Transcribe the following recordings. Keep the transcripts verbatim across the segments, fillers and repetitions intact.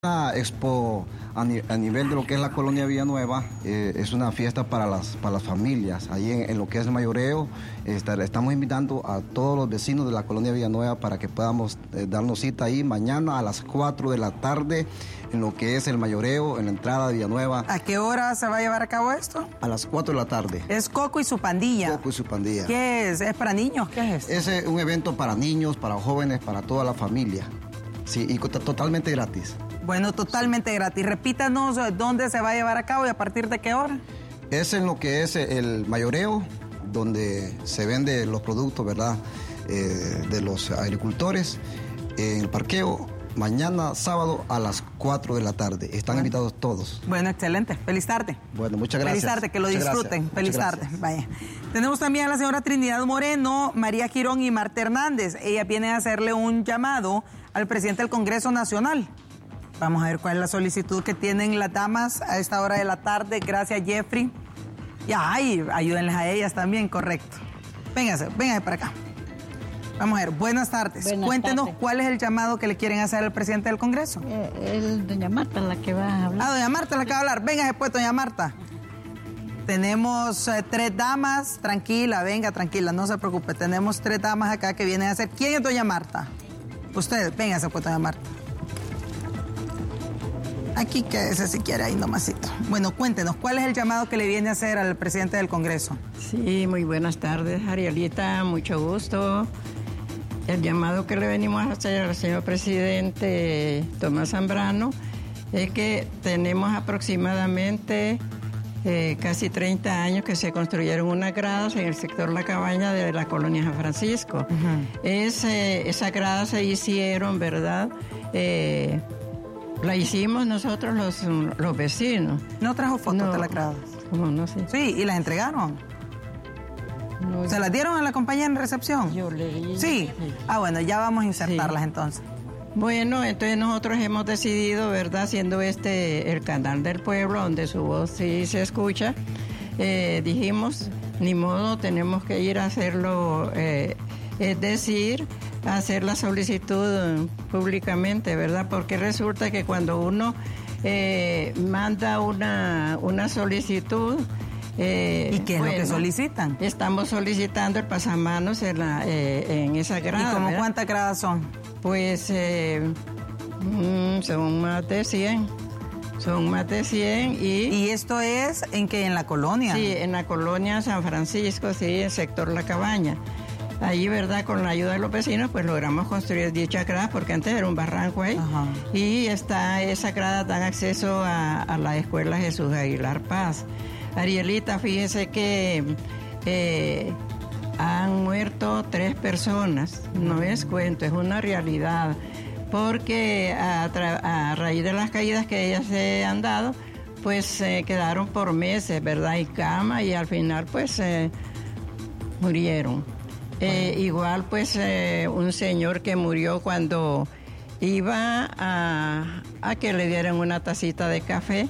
Una expo a, ni, a nivel de lo que es la colonia Villanueva, eh, es una fiesta para las, para las familias. Ahí en, en lo que es el mayoreo, estar, estamos invitando a todos los vecinos de la colonia Villanueva para que podamos eh, darnos cita ahí mañana a las cuatro de la tarde en lo que es el mayoreo, en la entrada de Villanueva. ¿A qué hora se va a llevar a cabo esto? A las cuatro de la tarde. Es Coco y su pandilla. Coco y su pandilla. ¿Qué es? ¿Es para niños? ¿Qué es? Es eh, un evento para niños, para jóvenes, para toda la familia. Sí, y totalmente gratis. Bueno, totalmente gratis. Repítanos dónde se va a llevar a cabo y a partir de qué hora. Es en lo que es el mayoreo, donde se venden los productos, ¿verdad?, eh, de los agricultores, en el parqueo, mañana sábado a las cuatro de la tarde. Están bueno. invitados todos. Bueno, excelente. Feliz tarde. Bueno, muchas gracias. Feliz tarde, que lo muchas disfruten. Gracias. Feliz muchas tarde. Gracias. Vaya. Tenemos también a la señora Trinidad Moreno, María Girón y Marta Hernández. Ellas vienen a hacerle un llamado al presidente del Congreso Nacional. Vamos a ver cuál es la solicitud que tienen las damas a esta hora de la tarde. Gracias, Jeffrey. Y ay, ayúdenles a ellas también, correcto. Vénganse, vénganse para acá. Vamos a ver, buenas tardes. Buenas Cuéntenos tardes. Cuál es el llamado que le quieren hacer al presidente del Congreso. Eh, es doña Marta la que va a hablar. Ah, doña Marta la que va a hablar. Véngase pues, doña Marta. Tenemos eh, tres damas. Tranquila, venga, tranquila, no se preocupe. Tenemos tres damas acá que vienen a hacer. ¿Quién es doña Marta? Usted, véngase pues, doña Marta. Aquí quédese si quiere, ahí nomasito. Bueno, cuéntenos, ¿cuál es el llamado que le viene a hacer al presidente del Congreso? Sí, muy buenas tardes, Arielita, mucho gusto. El llamado que le venimos a hacer al señor presidente Tomás Zambrano es que tenemos aproximadamente eh, casi treinta años que se construyeron unas gradas en el sector La Cabaña de la colonia San Francisco. Uh-huh. es, eh, esas gradas se hicieron, ¿verdad?, eh, la hicimos nosotros los, los vecinos. ¿No trajo fotos no, de las gradas? ¿Cómo no sé? Sí, ¿y las entregaron? No, ¿Se yo... las dieron a la compañía en recepción? Yo le di. ¿Sí? sí. Ah, bueno, ya vamos a insertarlas sí. entonces. Bueno, entonces nosotros hemos decidido, ¿verdad?, siendo este el canal del pueblo, donde su voz sí se escucha, eh, dijimos, ni modo, tenemos que ir a hacerlo, eh, es decir, hacer la solicitud públicamente, ¿verdad? Porque resulta que cuando uno eh, manda una, una solicitud... Eh, ¿Y qué es bueno, lo que solicitan? Estamos solicitando el pasamanos en, la, eh, en esa grada. ¿Y como cuántas gradas son? Pues eh, mm, son más de cien. Son más de cien y... ¿Y esto es en qué? ¿En la colonia? Sí, en la colonia San Francisco, sí, el sector La Cabaña. Ahí, ¿verdad?, con la ayuda de los vecinos, pues logramos construir dicha grada, porque antes era un barranco ahí. Ajá. Y está, esa grada dan acceso a, a la escuela Jesús Aguilar Paz. Arielita, fíjese que eh, han muerto tres personas, no es cuento, es una realidad, porque a, a raíz de las caídas que ellas se han dado, pues se eh, quedaron por meses, ¿verdad?, en cama, y al final pues eh, murieron. Eh, igual pues eh, un señor que murió cuando iba a, a que le dieran una tacita de café,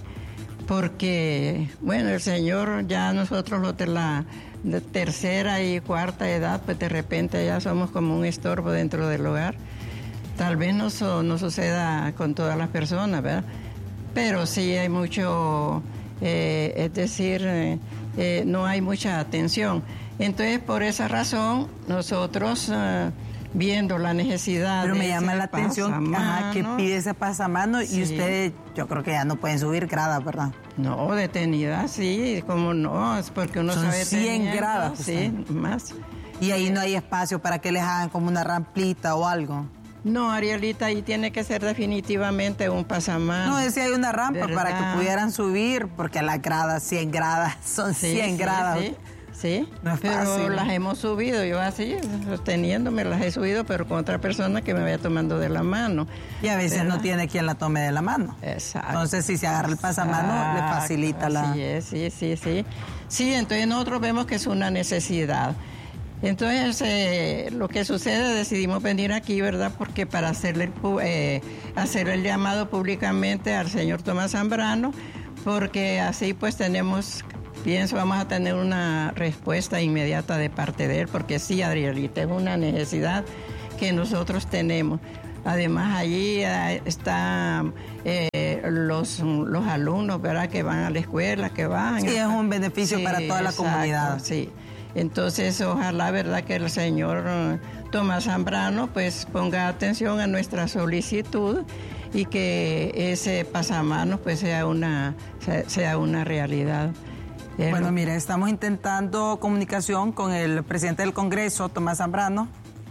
porque bueno, el señor, ya nosotros los de la de tercera y cuarta edad, pues de repente ya somos como un estorbo dentro del hogar. Tal vez no, so, no suceda con todas las personas, ¿verdad? Pero sí hay mucho, eh, es decir, eh, eh, no hay mucha atención. Entonces, por esa razón, nosotros, uh, viendo la necesidad... Pero de me llama la atención ajá, que pide ese pasamano sí. Y ustedes, yo creo que ya no pueden subir gradas, ¿verdad? No, detenida, sí, como no, es porque uno Son sabe... cien gradas. Sí, usted. Más. Y ahí no hay espacio para que les hagan como una ramplita o algo. No, Arielita, ahí tiene que ser definitivamente un pasamano. No, es si hay una rampa, ¿verdad?, para que pudieran subir, porque las gradas, cien gradas, son sí, cien sí, gradas. Sí. Sí, no es pero fácil. Las hemos subido, yo así, sosteniéndome, las he subido, pero con otra persona que me vaya tomando de la mano. Y a veces ¿verdad? No tiene quien la tome de la mano. Exacto. Entonces, si se agarra el pasamano, Exacto. le facilita la... Sí, es, sí, sí, sí. Sí, entonces nosotros vemos que es una necesidad. Entonces, eh, lo que sucede, decidimos venir aquí, ¿verdad?, porque para hacerle el, eh, hacer el llamado públicamente al señor Tomás Zambrano, porque así pues tenemos... Pienso vamos a tener una respuesta inmediata de parte de él, porque sí, Adrielita, es una necesidad que nosotros tenemos. Además, allí eh, están eh, los, los alumnos, ¿verdad?, que van a la escuela, que van. Sí, es un beneficio sí, para toda la exacto, comunidad. Sí. Entonces, ojalá, ¿verdad?, que el señor Tomás Zambrano pues ponga atención a nuestra solicitud y que ese pasamanos pues sea una, sea una realidad. Bueno, mire, estamos intentando comunicación con el presidente del Congreso, Tomás Zambrano.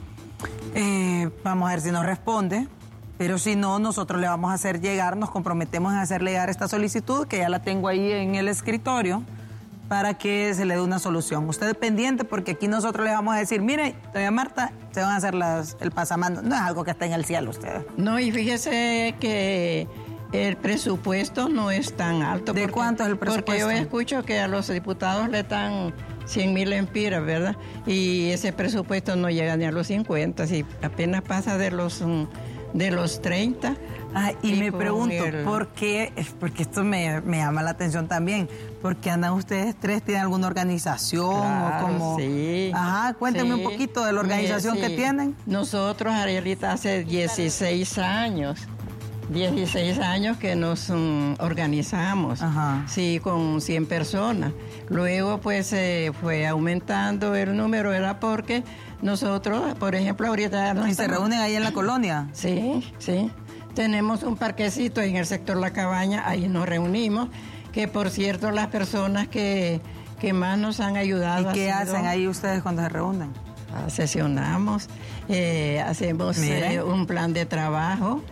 Eh, vamos a ver si nos responde, pero si no, nosotros le vamos a hacer llegar, nos comprometemos a hacerle llegar esta solicitud, que ya la tengo ahí en el escritorio, para que se le dé una solución. Usted pendiente, porque aquí nosotros le vamos a decir, mire, doña Marta, se van a hacer las, el pasamano. No es algo que está en el cielo, usted. No, y fíjese que el presupuesto no es tan alto. ¿De porque, cuánto es el presupuesto? Porque yo escucho que a los diputados le dan cien mil empiras, ¿verdad? Y ese presupuesto no llega ni a los cincuenta, si apenas pasa de los, de los treinta. Ah, y, y me pregunto, el... ¿por qué? Porque esto me, me llama la atención también. ¿Por qué andan ustedes tres? ¿Tienen alguna organización? Claro, o como... sí. Ajá, cuéntenme sí. un poquito de la organización sí. que tienen. Nosotros, Arielita, hace dieciséis años, dieciséis años que nos um, organizamos, Ajá. sí, con cien personas. Luego, pues, eh, fue aumentando el número, era porque nosotros, por ejemplo, ahorita... ¿Y se reúnen ahí en la colonia? Sí, sí. Tenemos un parquecito en el sector La Cabaña, ahí nos reunimos, que por cierto las personas que, que más nos han ayudado... ¿Y qué hacen sido, ahí ustedes cuando se reúnen? Sesionamos, eh, hacemos eh, un plan de trabajo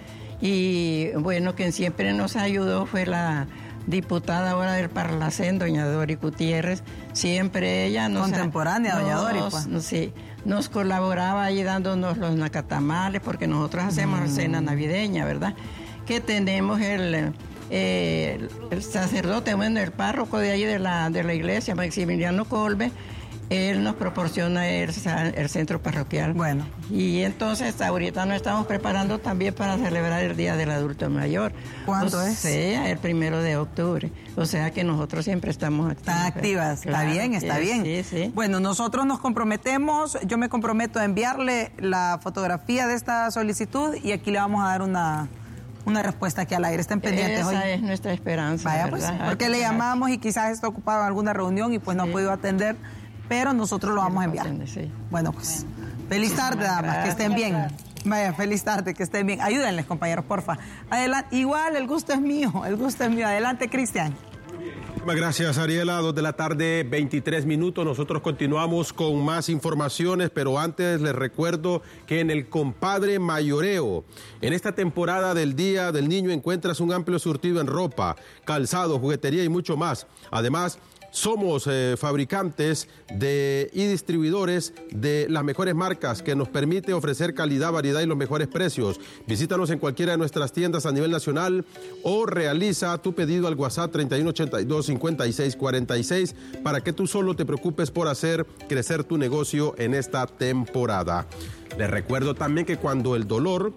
y bueno, quien siempre nos ayudó fue la diputada ahora del Parlacén, doña Dori Gutiérrez. Siempre ella nos... Contemporánea, nos, doña Dori, pues. Sí, nos colaboraba ahí dándonos los nacatamales, porque nosotros hacemos mm. cena navideña, ¿verdad? Que tenemos el, eh, el sacerdote, bueno, el párroco de ahí de la, de la iglesia, Maximiliano Colbe. Él nos proporciona el, el centro parroquial. Bueno. Y entonces ahorita nos estamos preparando también para celebrar el Día del Adulto Mayor. ¿Cuándo o es? sea, el primero de octubre. O sea que nosotros siempre estamos activas. Están activas, claro, está bien, está sí, bien. Sí, sí. Bueno, nosotros nos comprometemos, yo me comprometo a enviarle la fotografía de esta solicitud y aquí le vamos a dar una... una respuesta aquí al aire. Estén pendientes Esa hoy. es nuestra esperanza. Vaya, pues, porque le llamamos y quizás está ocupado en alguna reunión y pues sí. no ha podido atender, pero nosotros lo vamos a enviar. Sí. Bueno, pues, feliz tarde, damas, que estén bien. Vaya, feliz tarde, que estén bien. Ayúdenles, compañeros, porfa. Adelante, igual, el gusto es mío, el gusto es mío. Adelante, Cristian. Muchas gracias, Ariela. Dos de la tarde, veintitrés minutos. Nosotros continuamos con más informaciones, pero antes les recuerdo que en el Compadre Mayoreo, en esta temporada del Día del Niño, encuentras un amplio surtido en ropa, calzado, juguetería y mucho más. Además, somos eh, fabricantes de, y distribuidores de las mejores marcas que nos permite ofrecer calidad, variedad y los mejores precios. Visítanos en cualquiera de nuestras tiendas a nivel nacional o realiza tu pedido al WhatsApp treinta y uno ochenta y dos, cincuenta y seis cuarenta y seis para que tú solo te preocupes por hacer crecer tu negocio en esta temporada. Les recuerdo también que cuando el dolor,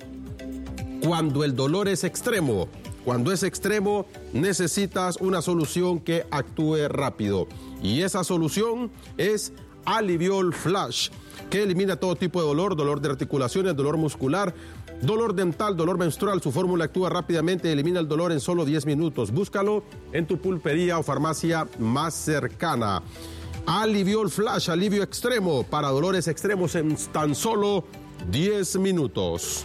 cuando el dolor es extremo, Cuando es extremo, necesitas una solución que actúe rápido. Y esa solución es Aliviol Flash, que elimina todo tipo de dolor, dolor de articulaciones, dolor muscular, dolor dental, dolor menstrual. Su fórmula actúa rápidamente y elimina el dolor en solo diez minutos. Búscalo en tu pulpería o farmacia más cercana. Aliviol Flash, alivio extremo para dolores extremos en tan solo diez minutos.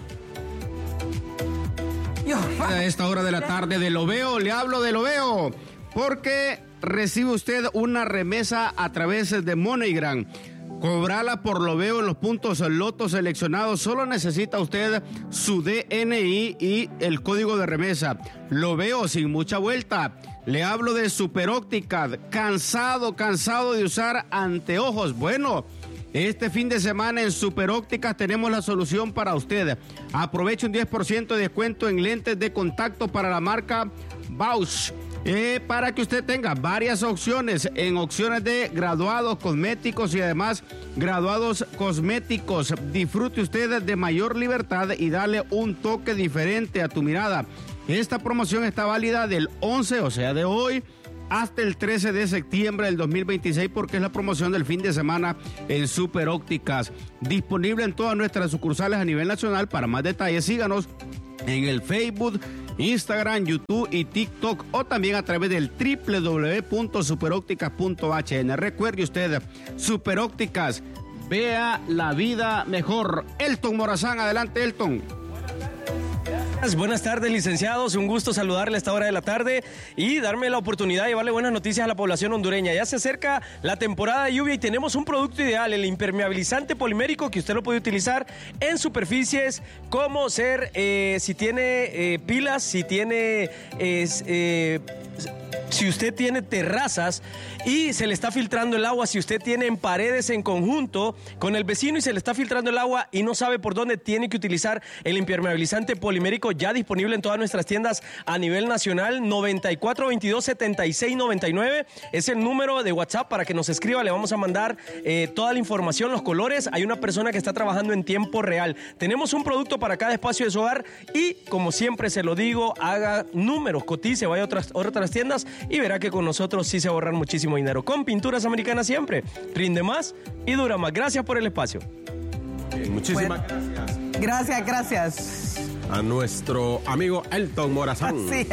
A esta hora de la tarde de Lo Veo, le hablo de Lo Veo, porque recibe usted una remesa a través de MoneyGram. Cobrala por Lo Veo en los puntos lotos seleccionados. Solo necesita usted su D N I y el código de remesa. Lo Veo sin mucha vuelta. Le hablo de Super Óptica. Cansado, cansado de usar anteojos. Bueno, este fin de semana en Super Ópticas tenemos la solución para usted. Aproveche un diez por ciento de descuento en lentes de contacto para la marca Bausch. Eh, para que usted tenga varias opciones, en opciones de graduados cosméticos y además graduados cosméticos. Disfrute usted de mayor libertad y dale un toque diferente a tu mirada. Esta promoción está válida del once, o sea de hoy, hasta el trece de septiembre del dos mil veintiséis, porque es la promoción del fin de semana en Super Ópticas. Disponible en todas nuestras sucursales a nivel nacional. Para más detalles, síganos en el Facebook, Instagram, YouTube y TikTok, o también a través del doble u doble u doble u punto superópticas punto h n. Recuerde usted, Super Ópticas, vea la vida mejor. Elton Morazán, adelante, Elton. Buenas tardes, licenciados, un gusto saludarle a esta hora de la tarde y darme la oportunidad de llevarle buenas noticias a la población hondureña. Ya se acerca la temporada de lluvia y tenemos un producto ideal, el impermeabilizante polimérico, que usted lo puede utilizar en superficies como ser, eh, si tiene eh, pilas, si tiene... Eh, eh, si usted tiene terrazas y se le está filtrando el agua, si usted tiene en paredes en conjunto con el vecino y se le está filtrando el agua y no sabe por dónde, tiene que utilizar el impermeabilizante polimérico, ya disponible en todas nuestras tiendas a nivel nacional. Noventa y cuatro veintidós setenta y seis noventa y nueve es el número de WhatsApp para que nos escriba. Le vamos a mandar eh, toda la información, los colores. Hay una persona que está trabajando en tiempo real. Tenemos un producto para cada espacio de su hogar y, como siempre se lo digo, haga números, cotice, vaya a otras, otras tiendas y verá que con nosotros sí se va a ahorrar muchísimo dinero. Con Pinturas Americanas siempre rinde más y dura más. Gracias por el espacio. Bien, muchísimas Bueno, gracias. Gracias, gracias. A nuestro amigo Elton Morazán. Sí,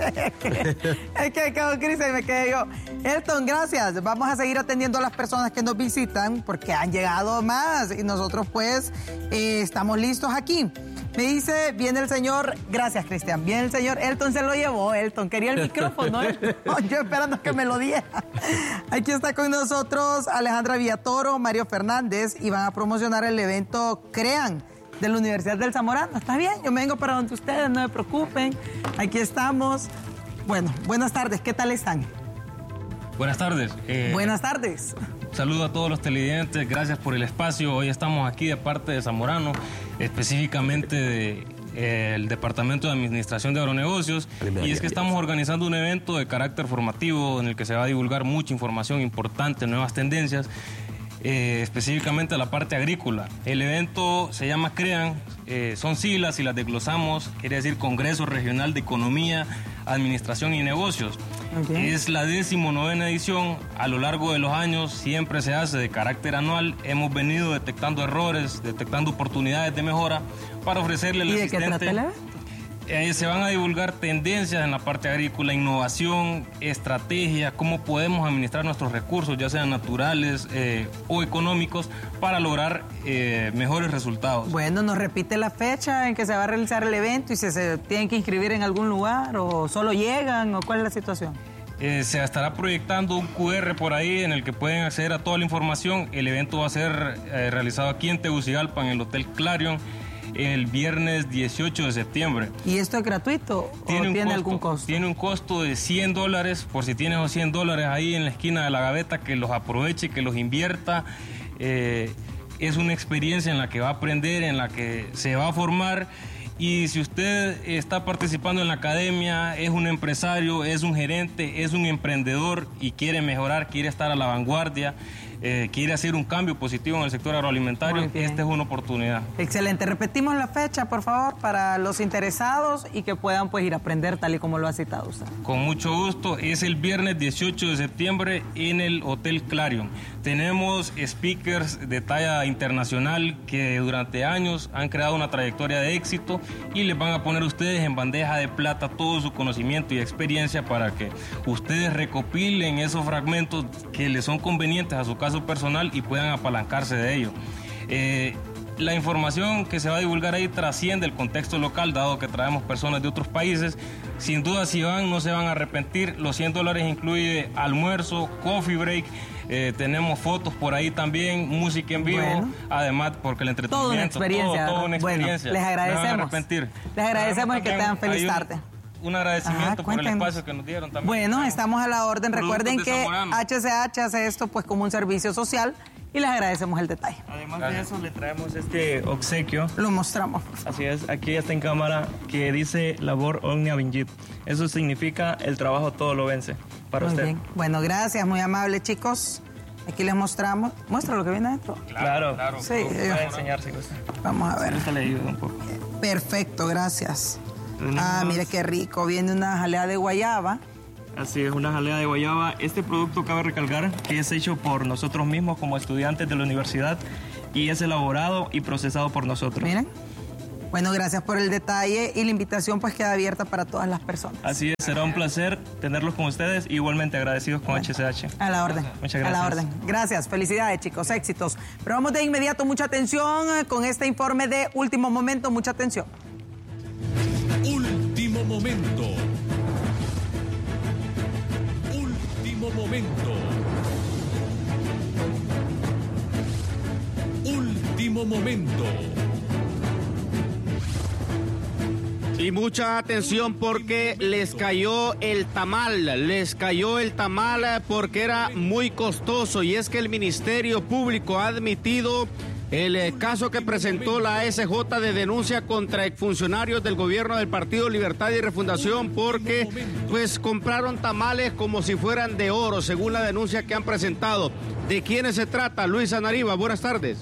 es que quedó crisis y me quedé yo. Elton, gracias. Vamos a seguir atendiendo a las personas que nos visitan porque han llegado más y nosotros pues eh, estamos listos aquí. Me dice, viene el señor, gracias Cristian, viene el señor, Elton se lo llevó, Elton, quería el micrófono, Elton. Yo esperando que me lo diera. Aquí está con nosotros Alejandra Villatoro, Mario Fernández, y van a promocionar el evento CREAN de la Universidad del Zamorano. Está bien, yo me vengo para donde ustedes, no se preocupen, aquí estamos. Bueno, buenas tardes, ¿qué tal están? Buenas tardes. Eh, Buenas tardes. Saludo a todos los televidentes, gracias por el espacio. Hoy estamos aquí de parte de Zamorano, específicamente del de, eh, Departamento de Administración de Agronegocios, y es que estamos organizando un evento de carácter formativo en el que se va a divulgar mucha información importante, nuevas tendencias, eh, específicamente la parte agrícola. El evento se llama CREAN, eh, son siglas y las desglosamos, quiere decir Congreso Regional de Economía, Administración y Negocios. Okay. Es la decimonovena edición. A lo largo de los años siempre se hace de carácter anual. Hemos venido detectando errores, detectando oportunidades de mejora para ofrecerle al asistente. ¿Y de qué trata el evento? Eh, se van a divulgar tendencias en la parte agrícola, innovación, estrategia, cómo podemos administrar nuestros recursos, ya sean naturales eh, o económicos, para lograr eh, mejores resultados. Bueno, ¿nos repite la fecha en que se va a realizar el evento y si se tienen que inscribir en algún lugar o solo llegan o cuál es la situación? Eh, se estará proyectando un cu erre por ahí en el que pueden acceder a toda la información. El evento va a ser eh, realizado aquí en Tegucigalpa, en el Hotel Clarion, el viernes dieciocho de septiembre. ¿Y esto es gratuito o tiene, tiene costo, algún costo? Tiene un costo de cien dólares, por si tienes los cien dólares ahí en la esquina de la gaveta, que los aproveche, que los invierta. Eh, es una experiencia en la que va a aprender, en la que se va a formar. Y si usted está participando en la academia, es un empresario, es un gerente, es un emprendedor y quiere mejorar, quiere estar a la vanguardia, eh, quiere hacer un cambio positivo en el sector agroalimentario, esta es una oportunidad. Excelente. Repetimos la fecha, por favor, para los interesados y que puedan pues ir a aprender tal y como lo ha citado usted. Con mucho gusto. Es el viernes dieciocho de septiembre en el Hotel Clarion. Tenemos speakers de talla internacional que durante años han creado una trayectoria de éxito y les van a poner a ustedes en bandeja de plata todo su conocimiento y experiencia para que ustedes recopilen esos fragmentos que les son convenientes a su caso personal y puedan apalancarse de ello. Eh, la información que se va a divulgar ahí trasciende el contexto local, dado que traemos personas de otros países. Sin duda, si van, no se van a arrepentir. Los cien dólares incluye almuerzo, coffee break. Eh, tenemos fotos por ahí también, música en vivo, bueno, además porque el entretenimiento, toda una experiencia, todo, todo una experiencia. Bueno, les agradecemos. No van a arrepentir. Les agradecemos y que tengan feliz tarde. Un agradecimiento ah, por el espacio que nos dieron también. Bueno, estamos a la orden. Recuerden que H C H hace esto pues como un servicio social y les agradecemos el detalle. Además Gracias. de eso, le traemos este obsequio. Lo mostramos. Así es, aquí está en cámara, que dice Labor Omnia Vincit. Eso significa el trabajo todo lo vence. Para muy usted. Bien. Bueno, gracias, muy amable, chicos. Aquí les mostramos. Muestra lo que viene adentro. Claro, claro. Sí, puede enseñar si gusta. Vamos a ver. Ahorita le ayudo un poco. Perfecto, gracias. Ah, mire qué rico. Viene una jalea de guayaba. Así es, una jalea de guayaba. Este producto cabe recalcar que es hecho por nosotros mismos como estudiantes de la universidad y es elaborado y procesado por nosotros. Miren. Bueno, gracias por el detalle y la invitación pues queda abierta para todas las personas. Así es, será un placer tenerlos con ustedes, igualmente agradecidos con H C H. A la orden. Muchas gracias. A la orden. Gracias, felicidades chicos, éxitos. Pero vamos de inmediato, mucha atención con este informe de Último Momento, mucha atención. Último Momento. Último Momento. Último Momento. Y mucha atención porque les cayó el tamal, les cayó el tamal porque era muy costoso y es que el Ministerio Público ha admitido el caso que presentó la A S J de denuncia contra exfuncionarios del gobierno del Partido Libertad y Refundación porque pues compraron tamales como si fueran de oro, según la denuncia que han presentado. ¿De quiénes se trata? Luisa Nariva, buenas tardes.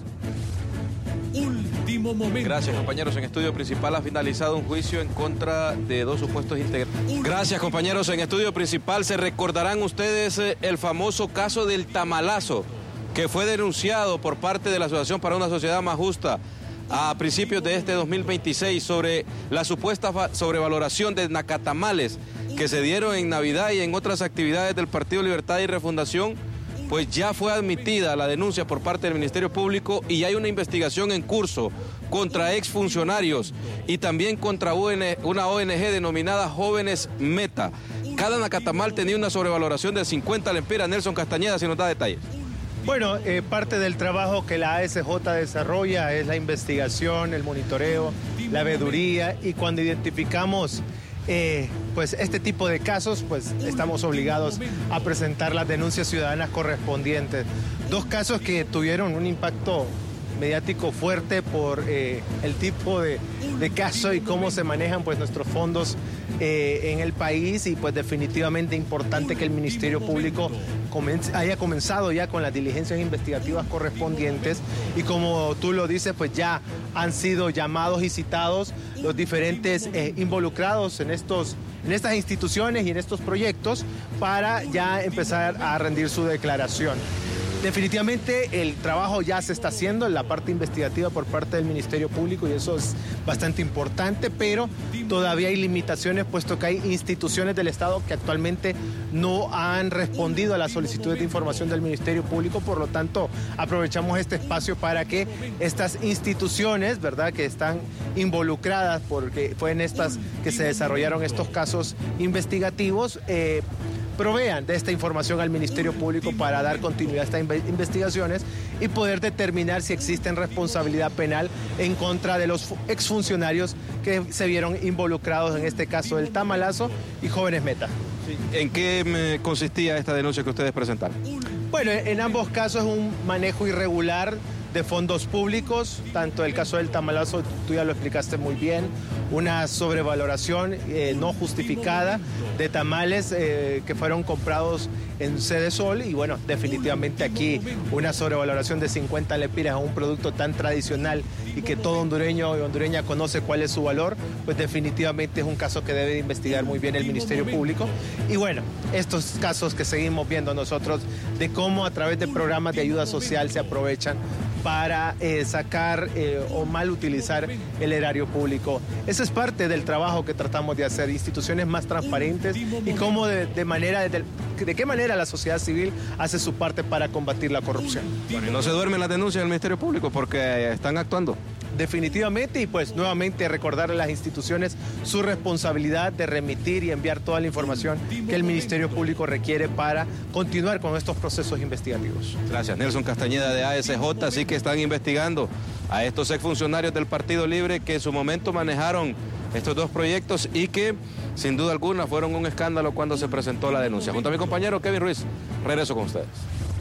Último Momento. Gracias, compañeros. En estudio principal ha finalizado un juicio en contra de dos supuestos integrantes. Gracias, compañeros. En estudio principal se recordarán ustedes el famoso caso del tamalazo que fue denunciado por parte de la Asociación para una Sociedad Más Justa a principios de este dos mil veintiséis sobre la supuesta sobrevaloración de nacatamales que se dieron en Navidad y en otras actividades del Partido Libertad y Refundación. Pues ya fue admitida la denuncia por parte del Ministerio Público y hay una investigación en curso contra exfuncionarios y también contra una O N G denominada Jóvenes Meta. Cada nacatamal tenía una sobrevaloración de cincuenta lempiras. Nelson Castañeda, si nos da detalles. Bueno, eh, parte del trabajo que la A S J desarrolla es la investigación, el monitoreo, la veeduría y cuando identificamos Eh, pues este tipo de casos, pues estamos obligados a presentar las denuncias ciudadanas correspondientes. Dos casos que tuvieron un impacto mediático fuerte por eh, el tipo de, de caso y cómo se manejan pues nuestros fondos eh, en el país y pues definitivamente importante que el Ministerio Público comence, haya comenzado ya con las diligencias investigativas correspondientes y como tú lo dices pues ya han sido llamados y citados los diferentes eh, involucrados en estos en estas instituciones y en estos proyectos para ya empezar a rendir su declaración. Definitivamente el trabajo ya se está haciendo en la parte investigativa por parte del Ministerio Público y eso es bastante importante, pero todavía hay limitaciones puesto que hay instituciones del Estado que actualmente no han respondido a las solicitudes de información del Ministerio Público, por lo tanto aprovechamos este espacio para que estas instituciones, ¿verdad?, que están involucradas porque fue en estas que se desarrollaron estos casos investigativos, eh, provean de esta información al Ministerio Público para dar continuidad a estas investigaciones y poder determinar si existe responsabilidad penal en contra de los exfuncionarios que se vieron involucrados en este caso del tamalazo y Jóvenes Meta. ¿En qué consistía esta denuncia que ustedes presentaron? Bueno, en ambos casos es un manejo irregular de fondos públicos, tanto el caso del tamalazo, tú ya lo explicaste muy bien, una sobrevaloración eh, no justificada de tamales eh, que fueron comprados en Sede Sol y bueno, definitivamente aquí una sobrevaloración de cincuenta lempiras a un producto tan tradicional y que todo hondureño y hondureña conoce cuál es su valor, pues definitivamente es un caso que debe investigar muy bien el Ministerio Público y bueno, estos casos que seguimos viendo nosotros de cómo a través de programas de ayuda social se aprovechan para eh, sacar eh, o mal utilizar el erario público. Eso es parte del trabajo que tratamos de hacer, instituciones más transparentes y cómo de, de manera, de, de qué manera la sociedad civil hace su parte para combatir la corrupción. Bueno, y no se duermen las denuncias del Ministerio Público porque están actuando. Definitivamente, y pues nuevamente recordar a las instituciones su responsabilidad de remitir y enviar toda la información que el Ministerio Público requiere para continuar con estos procesos investigativos. Gracias, Nelson Castañeda de A S J, así que están investigando a estos exfuncionarios del Partido Libre que en su momento manejaron estos dos proyectos y que sin duda alguna fueron un escándalo cuando se presentó la denuncia. Junto a mi compañero Kevin Ruiz, regreso con ustedes.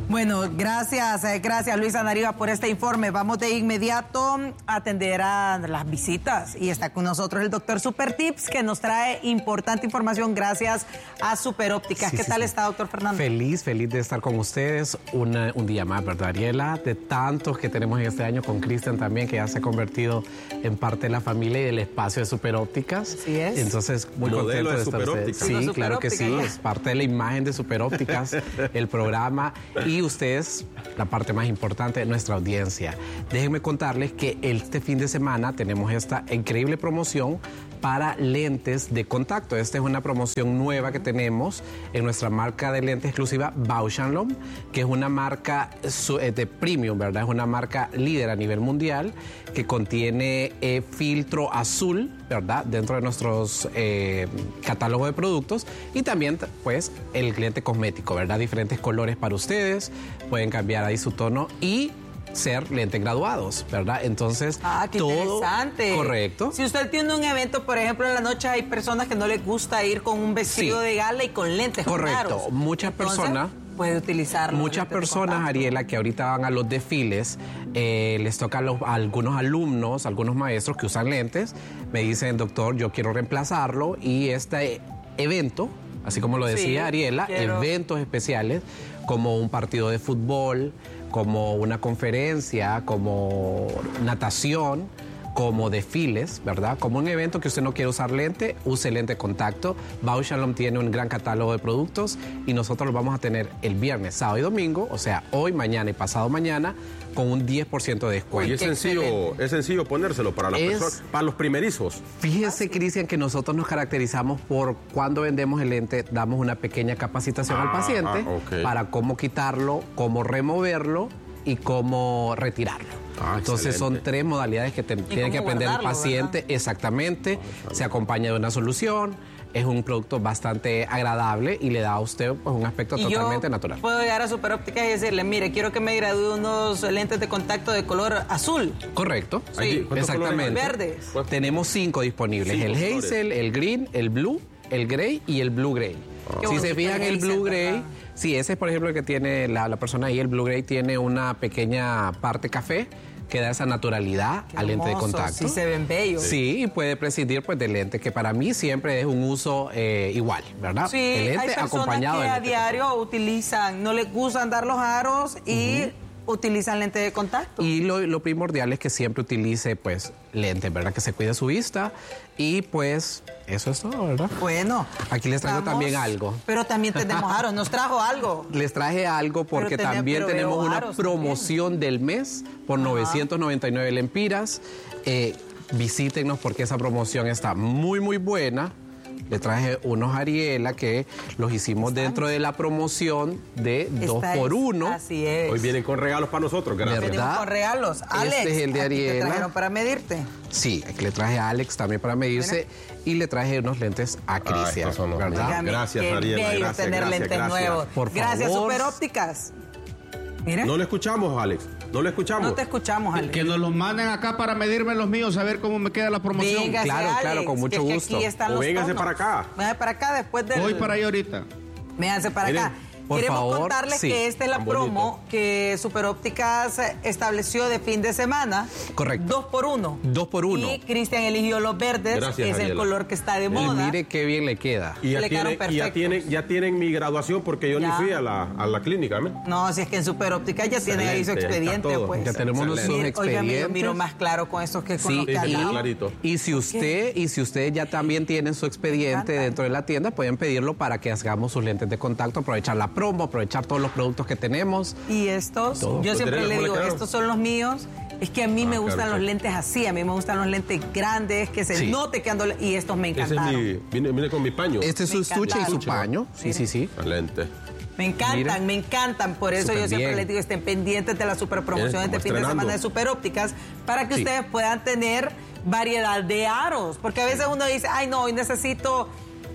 Bueno, gracias, eh, gracias Luisa Nariva por este informe. Vamos de inmediato a atender a las visitas y está con nosotros el doctor Super Tips que nos trae importante información gracias a Super Ópticas. Sí, ¿Qué sí, tal sí. está, doctor Fernando? Feliz, feliz de estar con ustedes una, un día más, ¿verdad, Ariela? De tantos que tenemos en este año con Cristian también, que ya se ha convertido en parte de la familia y del espacio de Super Ópticas. Así es. Entonces, muy Modelo contento de de estar Super ustedes. Ópticas. Sí, Super claro que Ópticas, sí, ya. es parte de la imagen de Super Ópticas, el programa, y ustedes, la parte más importante de nuestra audiencia. Déjenme contarles que este fin de semana tenemos esta increíble promoción para lentes de contacto. Esta es una promoción nueva que tenemos en nuestra marca de lentes exclusiva Bausch and Lomb, que es una marca de premium, ¿verdad? Es una marca líder a nivel mundial que contiene eh, filtro azul, ¿verdad? Dentro de nuestros eh, catálogos de productos y también, pues, el lente cosmético, ¿verdad? Diferentes colores para ustedes, pueden cambiar ahí su tono y ser lentes graduados, ¿verdad? Entonces, Ah, qué todo interesante. correcto. Si usted tiene un evento, por ejemplo, en la noche hay personas que no les gusta ir con un vestido Sí. de gala y con lentes Correcto. raros. Muchas Entonces, personas puede utilizarlo. Muchas personas, Ariela, que ahorita van a los desfiles, eh, les toca a, los, a algunos alumnos, algunos maestros que usan lentes, me dicen, doctor, yo quiero reemplazarlo y este evento, así como lo decía Sí, Ariela, quiero- eventos especiales como un partido de fútbol, como una conferencia, como natación, como desfiles, ¿verdad? Como un evento que usted no quiere usar lente, use lente de contacto. Bausch and Lomb tiene un gran catálogo de productos y nosotros los vamos a tener el viernes, sábado y domingo, o sea, hoy, mañana y pasado mañana, con un diez por ciento de descuento. Y es sencillo, es sencillo ponérselo para las Es- personas, para los primerizos. Fíjese, Cristian, que nosotros nos caracterizamos por cuando vendemos el lente, damos una pequeña capacitación Ah, al paciente ah, ok. para cómo quitarlo, cómo removerlo y cómo retirarlo. Ah, Entonces excelente. son tres modalidades que te- tiene que cómo aprender el guardarlo, paciente exactamente. Se acompaña de una solución. Es un producto bastante agradable y le da a usted pues, un aspecto Y totalmente yo natural. puedo llegar a Super Ópticas y decirle, mire, quiero que me gradúe unos lentes de contacto de color azul. Correcto. Sí. ¿Cuántos Exactamente. colores hay? Verdes. Tenemos cinco disponibles: Cinco el colores. hazel, el green, el blue, el gray y el blue gray. Qué Si bonito se fijan, el el blue hazel, gray, ¿verdad? sí, ese es por ejemplo el que tiene la, la persona ahí, el blue gray tiene una pequeña parte café que da esa naturalidad Qué al lente de hermoso, contacto. sí se ven bellos. Sí, y puede prescindir pues de lente, que para mí siempre es un uso eh, igual, ¿verdad? Sí, el hay lente personas acompañado que del a lente. diario utilizan, no les gusta andar los aros y utilizan lente de contacto. Y lo, lo primordial es que siempre utilice pues lentes, ¿verdad? Que se cuide su vista y pues eso es todo, ¿verdad? Bueno. Aquí les traigo vamos, también algo. Pero también tenemos aros. Nos trajo algo. Les traje algo porque Pero tené- también pero tenemos veo una aros promoción del mes por novecientos noventa y nueve lempiras. Eh, visítenos porque esa promoción está muy, muy buena. Le traje unos Ariela que los hicimos dentro de la promoción de dos Esta por es- uno. Así es. Hoy vienen con regalos para nosotros, gracias. ¿Verdad? Venimos con regalos. Alex, Este es el de aquí te Ariela. trajeron para medirte. Sí, aquí le traje a Alex también para medirse y le traje unos lentes a Cristian, estos son los ¿verdad? Dígame, Gracias, qué Ariela, bello gracias, tener gracias, lentes gracias. nuevos. Por Gracias, favor. Super Ópticas. Mire, No no, le escuchamos, Alex. No le escuchamos. te escuchamos, Alex. Que nos los manden acá para medirme los míos, a ver cómo me queda la promoción. Véngase, Claro, Alex, claro, con mucho que es que gusto. aquí están O los véngase tonos. para acá. Véngase para acá después del... Voy para allá ahorita. Vénganse para Miren, acá. por Queremos favor, contarles sí, que esta es la tan promo bonito. que Super Ópticas estableció de fin de semana. Correcto. Dos por uno. Dos por uno. Y Cristian eligió los verdes, Gracias, que es el Ariela. color que está de Y moda. mire qué bien le queda. Y ya, Le quedaron tienen, y ya, perfectos. tienen, ya tienen mi graduación porque yo Ya. ni fui a la, a la clínica. ¿me? No, si es que en Super Ópticas ya tienen ahí su Excelente, ahí está expediente, todo. pues. Ya tenemos Excelente. nuestros Mira, oiga, miro, expedientes. miro más claro con estos que con Sí, los que sí, hablamos. clarito. y si usted y si usted ya también tiene su expediente encanta. dentro de la tienda, pueden pedirlo para que hagamos sus lentes de contacto, aprovechar la promo, aprovechar todos los productos que tenemos. Y estos, Todo. yo Pues siempre tenemos le por digo, acá. estos son los míos. Es que a mí Ah, me gustan claro, los sí. lentes así, a mí me gustan los lentes grandes, que se Sí. note que ando... Y estos me Ese es encantaron. mi. Viene, viene con mi paño. Este es su Me estuche y su encantaron. paño. Sí, sí, sí. Excelente. Me encantan, Mira. me encantan. Por eso Súper yo siempre bien. les digo, estén pendientes de la super promoción Bien, este como fin de estrenando. semana de Super Ópticas para que Sí. ustedes puedan tener variedad de aros. Porque a veces uno dice, ay no, hoy necesito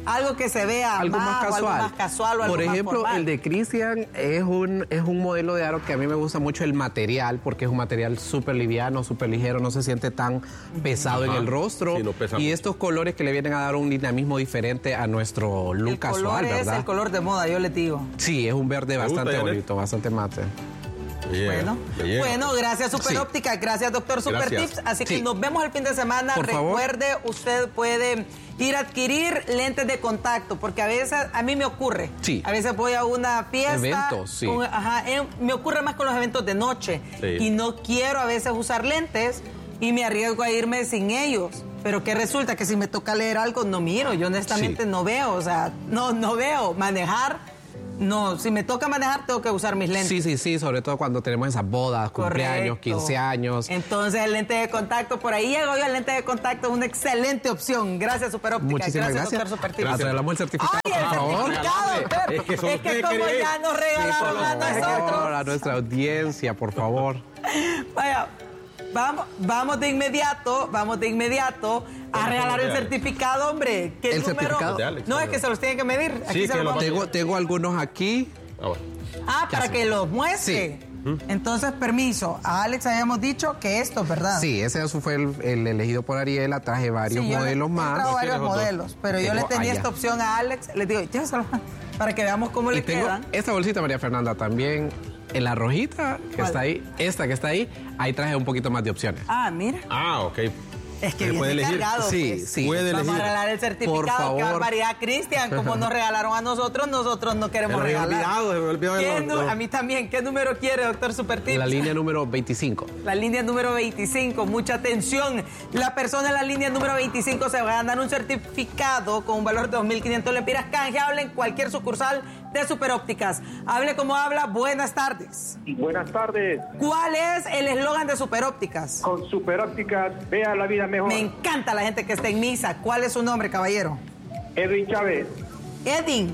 algo que se vea algo más, más, casual. O algo más casual o algo Por ejemplo, más formal. el de Cristian es un, es un modelo de aro que a mí me gusta mucho el material, porque es un material súper liviano, súper ligero, no se siente tan pesado Ajá. en el rostro. Sí, no pesa y mucho. estos colores que le vienen a dar un dinamismo diferente a nuestro look el casual, color es ¿verdad? el color de moda, yo les digo. Sí, es un verde ¿Te gusta, bastante Janet? bonito, bastante mate. Yeah, Bueno, me llega. bueno, gracias Super Óptica, gracias Doctor Super Gracias. Tips. Así que Sí. nos vemos el fin de semana. Por favor. Recuerde, usted puede ir a adquirir lentes de contacto, porque a veces a mí me ocurre. Sí. A veces voy a una fiesta. Eventos, sí. con- ajá, eh, me ocurre más con los eventos de noche. Sí. Y no quiero a veces usar lentes y me arriesgo a irme sin ellos. Pero que resulta que si me toca leer algo, no miro. Yo honestamente Sí. no veo, o sea, no, no veo. Manejar, no. Si me toca manejar, tengo que usar mis lentes. Sí, sí, sí, sobre todo cuando tenemos esas bodas, cumpleaños, Correcto. quince años. Entonces el lente de contacto, por ahí llego yo, el lente de contacto es una excelente opción. Gracias, Super Óptica. Muchísimas gracias. Doctor Super Tips. Atraelamos el certificado, Ay, por el favor. certificado, Fer. Es que son Es que ustedes como que ya nos regalaron a Por nosotros. favor, a nuestra audiencia, por favor. Vaya, vamos, vamos de inmediato, vamos de inmediato a regalar el certificado, hombre. ¿Qué El número? certificado. De Alex, No, es ¿no? que se los tienen que medir. Aquí Sí, se que los lo vamos- Tengo, tengo algunos aquí. Ah, bueno. Ah, para Ya que sé. los muestre. Entonces, permiso. A Alex habíamos dicho que estos, ¿verdad? Sí, ese fue el, el elegido por Ariela. Traje varios Sí, yo le- modelos he más. traído varios ¿Tienes otro? modelos, pero yo Tengo le tenía allá. esta opción a Alex. Le digo, llévaselo para que veamos cómo Y le tengo quedan. esta bolsita, María Fernanda, también. En la rojita que ¿Cuál? está ahí, esta que está ahí, ahí traje un poquito más de opciones. Ah, mira. Ah, ok. Es que Se puede viene elegir. cargado. Sí, pues. sí. Puede Vamos elegir. a regalar el Por certificado. Qué favor. barbaridad, Cristian. Como nos regalaron a nosotros, nosotros no queremos Se me había regalar. olvidado, se me olvidó ¿Qué el- nu- los- A mí también. ¿Qué número quiere, doctor Super Tips? La línea número veinticinco. La línea número veinticinco, mucha atención. La persona en la línea número veinticinco se va a ganar un certificado con un valor de dos mil quinientos lempiras canjeable en cualquier sucursal de Super Ópticas. Hable como habla, buenas tardes. Buenas tardes. ¿Cuál es el eslogan de Super Ópticas? Con Super Ópticas, vea la vida mejor. Me encanta la gente que está en misa. ¿Cuál es su nombre, caballero? Edwin Chávez. Edwin.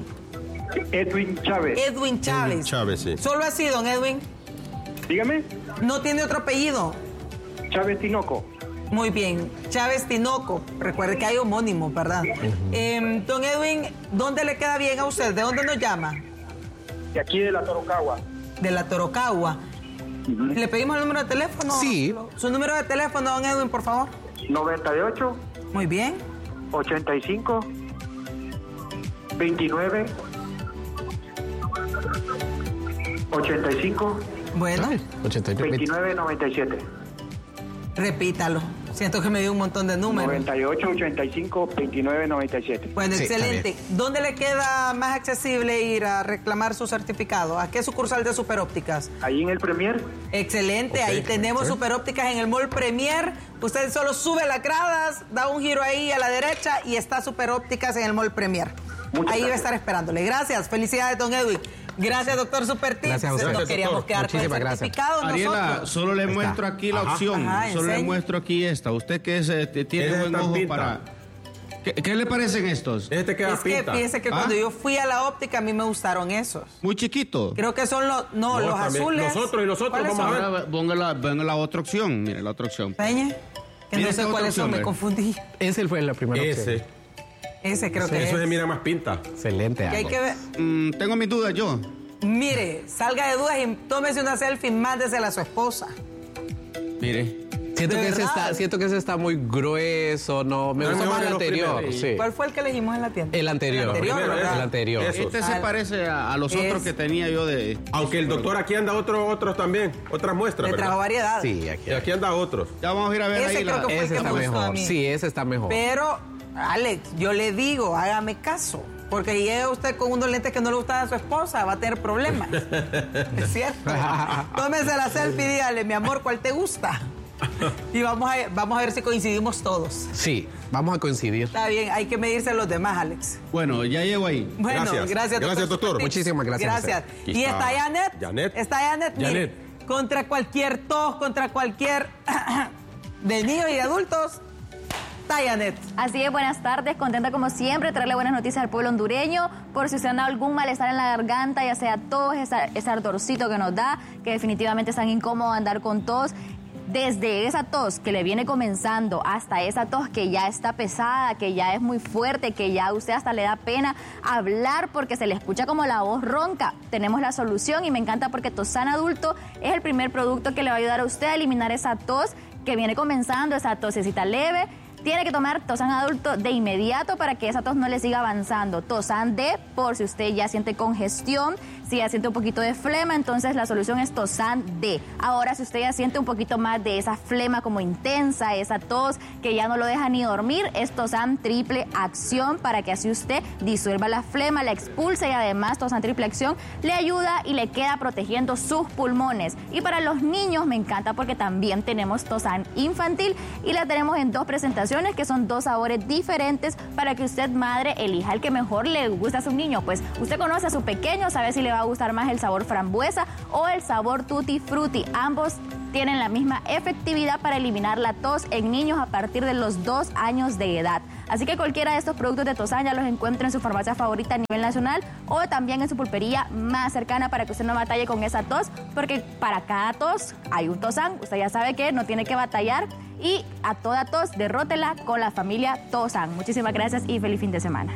Edwin Chávez. Edwin Chávez. Edwin Chávez, sí. Solo así, don Edwin. Dígame. No tiene otro apellido. Chávez Tinoco. Muy bien, Chávez Tinoco. Recuerde que hay homónimos, ¿verdad? Eh, don Edwin, ¿dónde le queda bien a usted? ¿De dónde nos llama? De aquí de la Torocagua. De la Torocagua. ¿Le pedimos el número de teléfono? Sí. Su número de teléfono, don Edwin, por favor. noventa y ocho, Muy bien. ochenta y cinco, veintinueve, ochenta y cinco, Bueno, ochenta y nueve. veintinueve, noventa y siete. repítalo. Siento que me dio un montón de números. noventa y ocho, ochenta y cinco, veintinueve, noventa y siete. Bueno, Sí, está excelente. ¿Dónde le queda más accesible ir a reclamar su certificado? ¿A qué sucursal de Super Ópticas? Ahí en el Premier. Excelente, Ok, ahí tenemos ok. Super Ópticas en el Mall Premier. Usted solo sube las gradas, da un giro ahí a la derecha y está Super Ópticas en el Mall Premier. Muchas ahí va a gracias. estar esperándole. Gracias, felicidades, don Edwin. Gracias, doctor Super Tips. Gracias a usted. Nos Gracias, queríamos doctor. quedar con el Muchísimas gracias. certificado Ariela, nosotros. solo le Ahí está. muestro aquí la Ajá. opción. Ajá, solo le enseñe. muestro aquí esta. Usted que es, eh, tiene Esa buen está ojo pinta. para... ¿Qué, qué le parecen estos? Este queda Es que pinta. fíjese que ¿Ah? cuando yo fui a la óptica a mí me gustaron esos. Muy chiquito. Creo que son los, no, No, los también. azules. Los otros y los otros, ¿Cuáles vamos a son? ver. Ahora ponga la, ponga la otra opción. Mire, la otra opción. Peña, que Mire no esta sé otra cuáles son, opción, me ve. confundí. Ese fue la primera opción. Ese. Ese creo que Eso es. se mira más pinta. Excelente. Que hay algo. que ver. Mm, tengo mis dudas yo. Mire, salga de dudas y tómese una selfie y mándesela a su esposa. Mire. Siento ¿De que, ese verdad? está, siento que ese está muy grueso, no, me No, gusta no, más de el los anterior. primeros. Sí. ¿Cuál fue el que elegimos en la tienda? El anterior. El anterior, Primero, ¿verdad? El anterior. Eso. Este se Al- parece a, a los Es- otros que tenía yo de... Aunque el doctor aquí anda otro, otros también, otras muestras, Le trajo ¿verdad? variedad. Sí, aquí. Y aquí anda otros. Ya vamos a ir a ver Ese ahí creo la... que fue el Ese que está me gustó a mejor. mí. Sí, ese está mejor. Pero, Alex, yo le digo, hágame caso. Porque si llega usted con unos lentes que no le gustan a su esposa, va a tener problemas. ¿Es cierto? Tómese la selfie y dígale, mi amor, ¿cuál te gusta? Y vamos a, vamos a ver si coincidimos todos. Sí, vamos a coincidir. Está bien, hay que medirse los demás, Alex. Bueno, ya llego ahí. Bueno, Gracias. gracias, Gracias, doctor. Supertips. Muchísimas gracias a usted. Gracias. Aquí Y está está Janet. Janet. Está Janet. mire, Janet. contra cualquier tos, contra cualquier de niños y de adultos, está Janet. Así es, buenas tardes, contenta como siempre de traerle buenas noticias al pueblo hondureño, por si usted anda algún malestar en la garganta, ya sea tos, ese, ese ardorcito que nos da, que definitivamente es tan incómodo andar con tos. desde esa tos que le viene comenzando hasta esa tos que ya está pesada, que ya es muy fuerte, que ya a usted hasta le da pena hablar porque se le escucha como la voz ronca, tenemos la solución y me encanta porque Tosan Adulto es el primer producto que le va a ayudar a usted a eliminar esa tos que viene comenzando, esa tosecita leve. Tiene que tomar Tosan Adulto de inmediato para que esa tos no le siga avanzando. Tosan D, por si usted ya siente congestión, si ya siente un poquito de flema, entonces la solución es Tosan D. Ahora, si usted ya siente un poquito más de esa flema como intensa, esa tos que ya no lo deja ni dormir, es Tosan Triple Acción para que así usted disuelva la flema, la expulse y además Tosan Triple Acción le ayuda y le queda protegiendo sus pulmones. Y para los niños me encanta porque también tenemos Tosan Infantil y la tenemos en dos presentaciones que son dos sabores diferentes para que usted, madre, elija el que mejor le gusta a su niño. Pues usted conoce a su pequeño, sabe si le va a gustar más el sabor frambuesa o el sabor tutti frutti. Ambos tienen la misma efectividad para eliminar la tos en niños a partir de los dos años de edad. Así que cualquiera de estos productos de Tosan ya los encuentra en su farmacia favorita a nivel nacional o también en su pulpería más cercana para que usted no batalle con esa tos, porque para cada tos hay un Tosan. Usted ya sabe que no tiene que batallar y a toda tos derrótela con la familia Tosan. Muchísimas gracias y feliz fin de semana.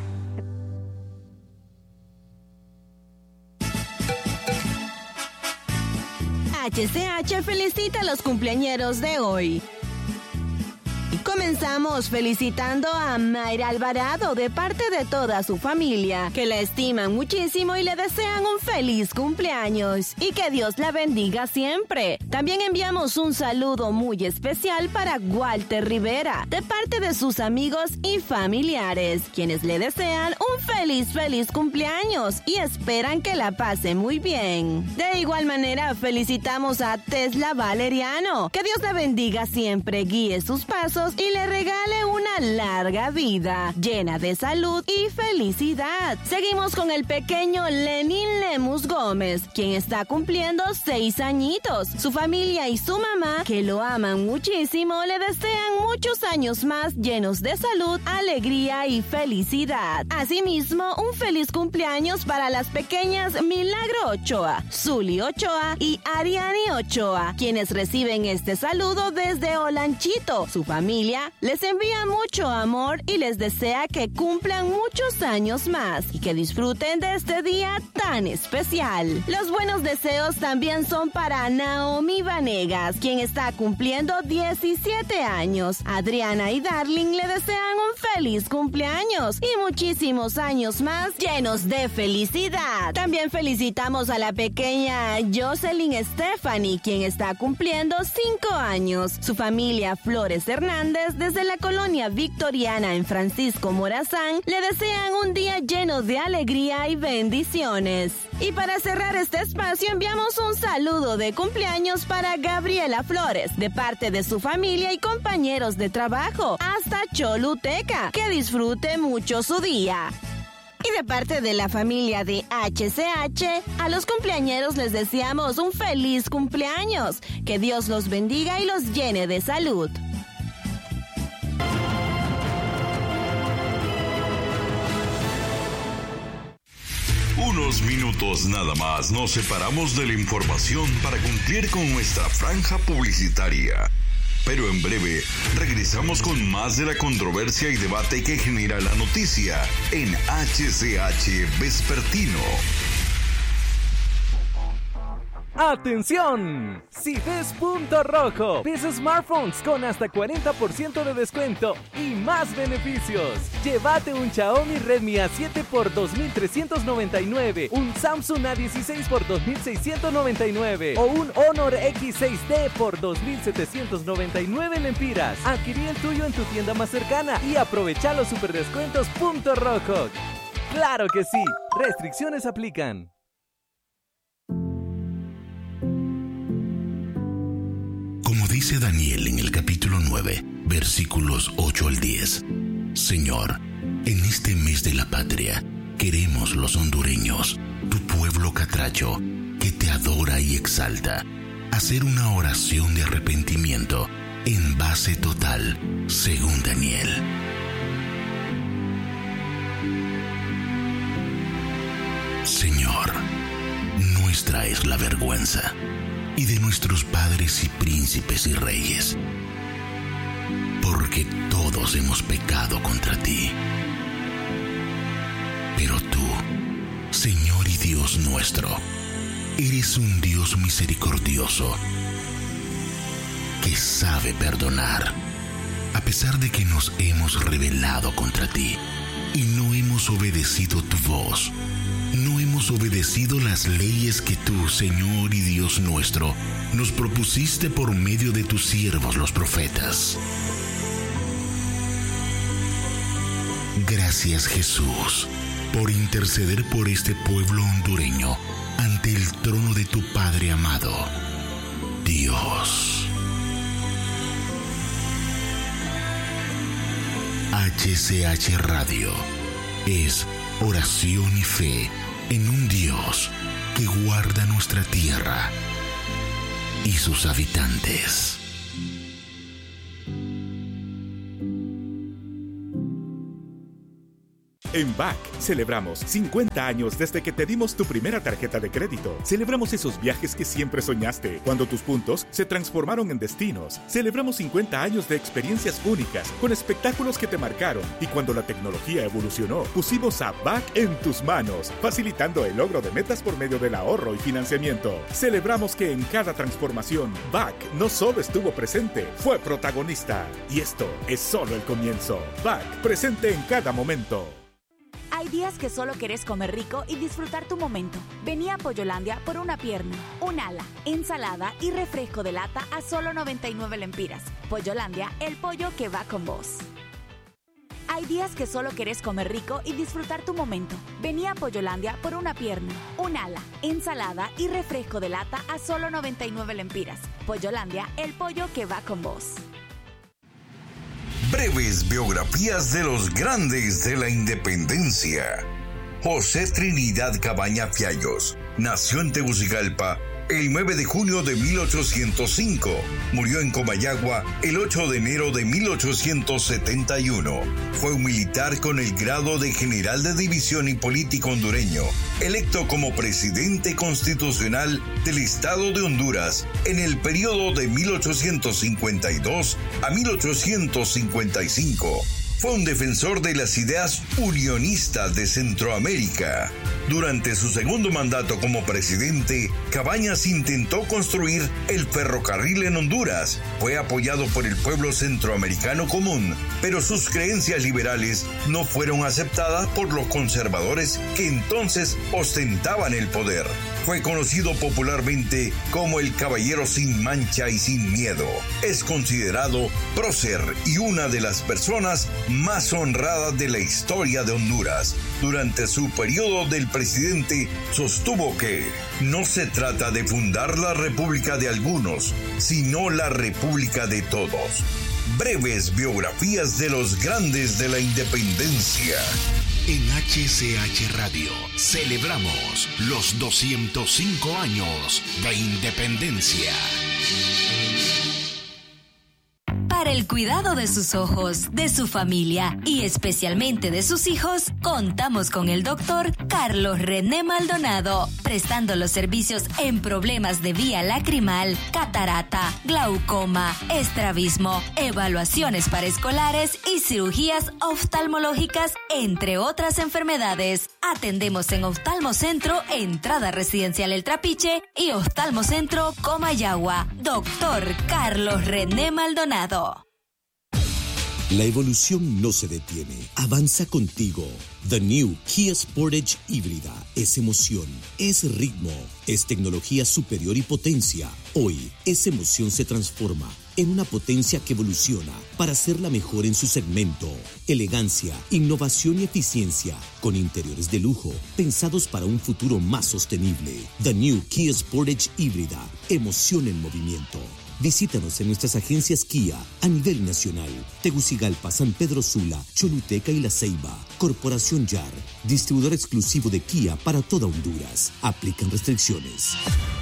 H C H felicita a los cumpleañeros de hoy. Comenzamos felicitando a Mayra Alvarado de parte de toda su familia, que la estiman muchísimo y le desean un feliz cumpleaños y que Dios la bendiga siempre. También enviamos un saludo muy especial para Walter Rivera de parte de sus amigos y familiares, quienes le desean un feliz, feliz cumpleaños y esperan que la pase muy bien. De igual manera felicitamos a Tesla Valeriano, que Dios la bendiga siempre, guíe sus pasos y le regale una larga vida, llena de salud y felicidad. Seguimos con el pequeño Lenin Lemus Gómez, quien está cumpliendo seis añitos. Su familia y su mamá, que lo aman muchísimo, le desean muchos años más llenos de salud, alegría y felicidad. Asimismo, un feliz cumpleaños para las pequeñas Milagro Ochoa, Zuli Ochoa y Ariani Ochoa, quienes reciben este saludo desde Olanchito. Su familia les envía mucho amor y les desea que cumplan muchos años más y que disfruten de este día tan especial. Los buenos deseos también son para Naomi Vanegas, quien está cumpliendo diecisiete años. Adriana y Darling le desean un feliz cumpleaños y muchísimos años más llenos de felicidad. También felicitamos a la pequeña Jocelyn Stephanie, quien está cumpliendo cinco años. Su familia Flores Hernández desde la colonia victoriana en Francisco Morazán le desean un día lleno de alegría y bendiciones. Y para cerrar este espacio enviamos un saludo de cumpleaños para Gabriela Flores de parte de su familia y compañeros de trabajo hasta Choluteca. Que disfrute mucho su día. Y de parte de la familia de H C H, a los cumpleañeros les deseamos un feliz cumpleaños. Que Dios los bendiga y los llene de salud. Unos minutos nada más nos separamos de la información para cumplir con nuestra franja publicitaria. Pero en breve regresamos con más de la controversia y debate que genera la noticia en H C H Vespertino. ¡Atención! Si ves Punto Rojo, ves smartphones con hasta cuarenta por ciento de descuento y más beneficios. Llévate un Xiaomi Redmi A siete por dos mil trescientos noventa y nueve, un Samsung A dieciséis por dos mil seiscientos noventa y nueve o un Honor X seis D por dos mil setecientos noventa y nueve lempiras. Adquirí el tuyo en tu tienda más cercana y aprovecha los super descuentos Punto Rojo. ¡Claro que sí! Restricciones aplican. Como dice Daniel en el capítulo nueve, versículos ocho al diez. Señor, en este mes de la patria, queremos los hondureños, tu pueblo catracho, que te adora y exalta, hacer una oración de arrepentimiento en base total, según Daniel. Señor, nuestra es la vergüenza. y de nuestros padres y príncipes y reyes, porque todos hemos pecado contra ti. Pero tú, Señor y Dios nuestro, eres un Dios misericordioso que sabe perdonar, a pesar de que nos hemos rebelado contra ti y no hemos obedecido tu voz. No hemos obedecido las leyes que tú, Señor y Dios nuestro, nos propusiste por medio de tus siervos los profetas. Gracias, Jesús, por interceder por este pueblo hondureño ante el trono de tu Padre amado, Dios. H C H Radio es oración y fe en un Dios que guarda nuestra tierra y sus habitantes. En B A C celebramos cincuenta años desde que te dimos tu primera tarjeta de crédito. Celebramos esos viajes que siempre soñaste, cuando tus puntos se transformaron en destinos. Celebramos cincuenta años de experiencias únicas, con espectáculos que te marcaron. Y cuando la tecnología evolucionó, pusimos a B A C en tus manos, facilitando el logro de metas por medio del ahorro y financiamiento. Celebramos que en cada transformación, B A C no solo estuvo presente, fue protagonista. Y esto es solo el comienzo. B A C, presente en cada momento. Hay días que solo querés comer rico y disfrutar tu momento. Vení a Pollolandia por una pierna, un ala, ensalada y refresco de lata a solo noventa y nueve lempiras. Pollolandia, el pollo que va con vos. Hay días que solo querés comer rico y disfrutar tu momento. Vení a Pollolandia por una pierna, un ala, ensalada y refresco de lata a solo noventa y nueve lempiras. Pollolandia, el pollo que va con vos. Breves biografías de los grandes de la independencia. José Trinidad Cabaña Fiallos nació en Tegucigalpa el nueve de junio de mil ochocientos cinco. Murió en Comayagua el ocho de enero de mil ochocientos setenta y uno. Fue un militar con el grado de general de división y político hondureño, electo como presidente constitucional del Estado de Honduras en el periodo de mil ochocientos cincuenta y dos a mil ochocientos cincuenta y cinco. Fue un defensor de las ideas unionistas de Centroamérica. Durante su segundo mandato como presidente, Cabañas intentó construir el ferrocarril en Honduras. Fue apoyado por el pueblo centroamericano común, pero sus creencias liberales no fueron aceptadas por los conservadores que entonces ostentaban el poder. Fue conocido popularmente como el caballero sin mancha y sin miedo. Es considerado prócer y una de las personas más honradas de la historia de Honduras. Durante su periodo del presidente sostuvo que no se trata de fundar la república de algunos, sino la república de todos. Breves biografías de los grandes de la independencia. En H C H Radio celebramos los doscientos cinco años de independencia. Para el cuidado de sus ojos, de su familia y especialmente de sus hijos, contamos con el doctor Carlos René Maldonado, prestando los servicios en problemas de vía lacrimal, catarata, glaucoma, estrabismo, evaluaciones para escolares y cirugías oftalmológicas, entre otras enfermedades. Atendemos en Oftalmocentro, Entrada Residencial El Trapiche y Oftalmocentro Comayagua. Doctor Carlos René Maldonado. La evolución no se detiene, avanza contigo. The New Kia Sportage híbrida es emoción, es ritmo, es tecnología superior y potencia. Hoy, esa emoción se transforma en una potencia que evoluciona para ser la mejor en su segmento. Elegancia, innovación y eficiencia, con interiores de lujo, pensados para un futuro más sostenible. The New Kia Sportage híbrida, emoción en movimiento. Visítanos en nuestras agencias Kia a nivel nacional. Tegucigalpa, San Pedro Sula, Choluteca y La Ceiba. Corporación Y A R, distribuidor exclusivo de Kia para toda Honduras. Aplican restricciones.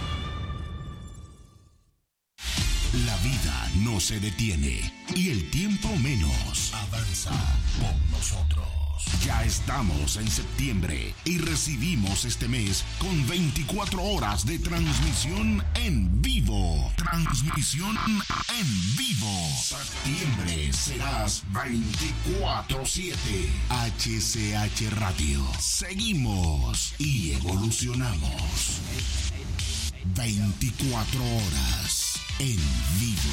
La vida no se detiene y el tiempo menos. Avanza con nosotros. Ya estamos en septiembre y recibimos este mes con veinticuatro horas de transmisión en vivo. Transmisión en vivo. Septiembre serás veinticuatro siete. H C H Radio. Seguimos y evolucionamos. veinticuatro horas en vivo.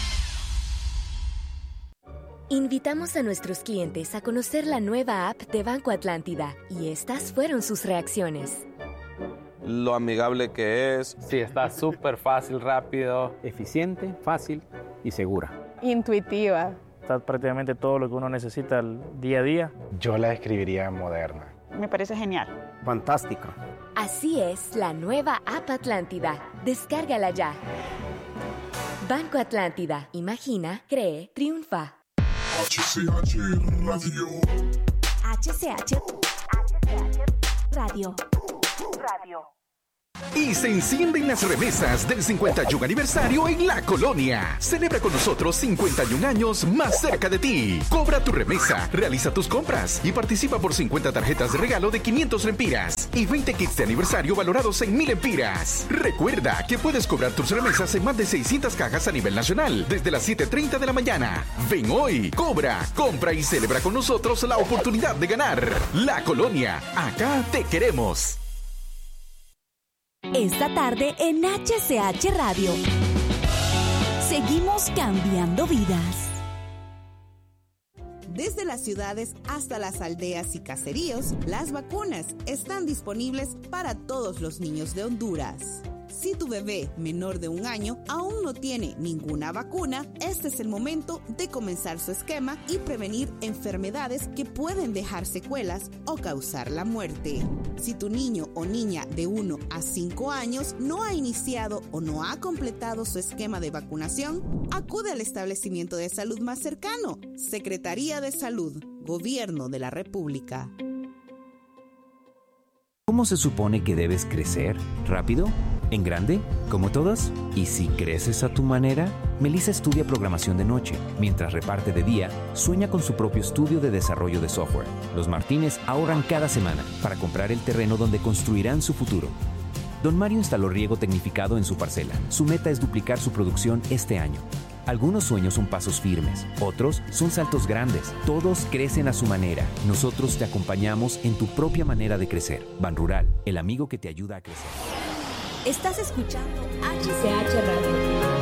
Invitamos a nuestros clientes a conocer la nueva app de Banco Atlántida y estas fueron sus reacciones. Lo amigable que es. Sí, está súper fácil, rápido, eficiente, fácil y segura. Intuitiva. Está prácticamente todo lo que uno necesita el día a día. Yo la describiría moderna. Me parece genial. Fantástica. Así es la nueva app Atlántida. Descárgala ya. Banco Atlántida. Imagina, cree, triunfa. H C H Radio. H C H Radio. Radio. Y se encienden las remesas del cincuenta y un aniversario en La Colonia. Celebra con nosotros cincuenta y un años más cerca de ti. Cobra tu remesa, realiza tus compras y participa por cincuenta tarjetas de regalo de quinientos lempiras y veinte kits de aniversario valorados en mil lempiras. Recuerda que puedes cobrar tus remesas en más de seiscientas cajas a nivel nacional desde las siete treinta de la mañana. Ven hoy, cobra, compra y celebra con nosotros la oportunidad de ganar. La Colonia, acá te queremos. Esta tarde en H C H Radio. Seguimos cambiando vidas. Desde las ciudades hasta las aldeas y caseríos, las vacunas están disponibles para todos los niños de Honduras. Si tu bebé menor de un año aún no tiene ninguna vacuna, este es el momento de comenzar su esquema y prevenir enfermedades que pueden dejar secuelas o causar la muerte. Si tu niño o niña de uno a cinco años no ha iniciado o no ha completado su esquema de vacunación, acude al establecimiento de salud más cercano. Secretaría de Salud, Gobierno de la República. ¿Cómo se supone que debes crecer? ¿Rápido? ¿En grande? ¿Como todos? ¿Y si creces a tu manera? Melissa estudia programación de noche. Mientras reparte de día, sueña con su propio estudio de desarrollo de software. Los Martínez ahorran cada semana para comprar el terreno donde construirán su futuro. Don Mario instaló riego tecnificado en su parcela. Su meta es duplicar su producción este año. Algunos sueños son pasos firmes, otros son saltos grandes. Todos crecen a su manera. Nosotros te acompañamos en tu propia manera de crecer. Ban Rural, el amigo que te ayuda a crecer. Estás escuchando H C H Radio.